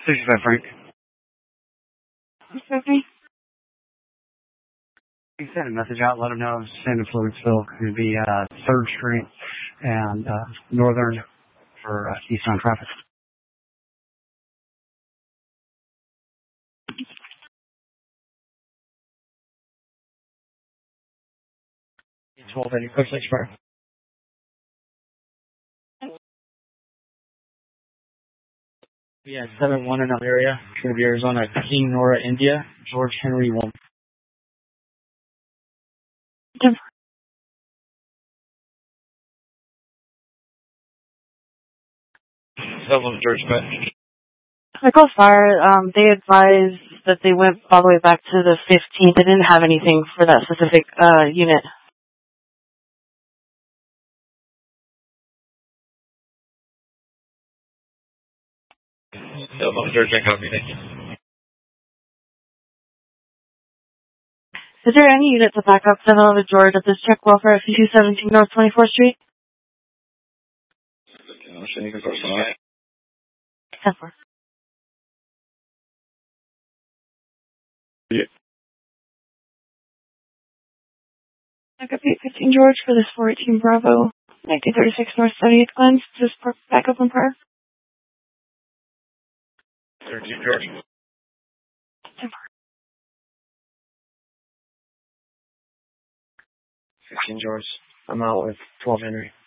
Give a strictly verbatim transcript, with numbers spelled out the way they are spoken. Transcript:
sixty-five Frank. Okay. You sent a message out, let them know it's in Fluidsville. It would be uh, third Street and uh, Northern for uh, eastbound traffic. twelve eighty, Coach Lake Spire. Yeah, seven one in that area. It's going to be Arizona, King Nora, India, George Henry one. seven George Smith. Echo Fire, um, they advised that they went all the way back to the fifteenth. They didn't have anything for that specific uh, unit. seven George, I copy. Thank you. Is there any unit to back up seven eleven George at this check welfare at two seventeen North twenty-fourth Street? ten four. Yeah. Backup eight fifteen George for this four eighteen Bravo, nineteen thirty-six North seventieth Glens. Just back up in prayer. thirteen George. ten four. fifteen George. I'm out with twelve Henry.